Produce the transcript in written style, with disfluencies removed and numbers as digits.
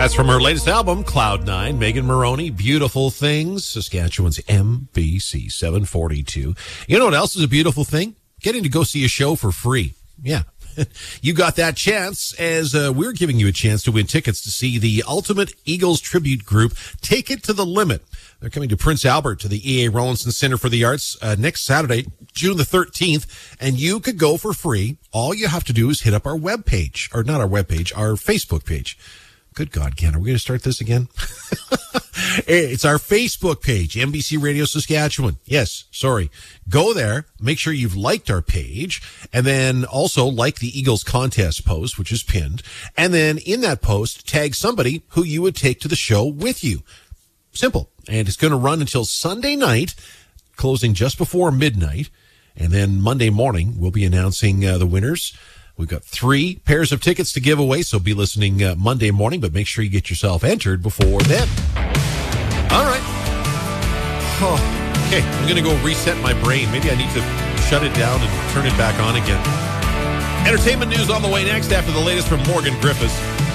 That's from her latest album, Cloud 9. Megan Moroney, Beautiful Things, Saskatchewan's MBC 742. You know what else is a beautiful thing? Getting to go see a show for free. Yeah. You got that chance as we're giving you a chance to win tickets to see the Ultimate Eagles Tribute Group Take It to the Limit. They're coming to Prince Albert to the E.A. Rollinson Center for the Arts next Saturday, June the 13th, and you could go for free. All you have to do is hit up our webpage, or not our webpage, our Facebook page. Good God, Ken, are we going to start this again? It's our Facebook page, NBC Radio Saskatchewan. Yes, sorry. Go there, make sure you've liked our page, and then also like the Eagles contest post, which is pinned. And then in that post, tag somebody who you would take to the show with you. Simple. And it's going to run until Sunday night, closing just before midnight. And then Monday morning, we'll be announcing the winners. We've got 3 pairs of tickets to give away, so be listening Monday morning, but make sure you get yourself entered before then. All right. Oh, okay, I'm going to go reset my brain. Maybe I need to shut it down and turn it back on again. Entertainment news on the way next after the latest from Morgan Griffiths.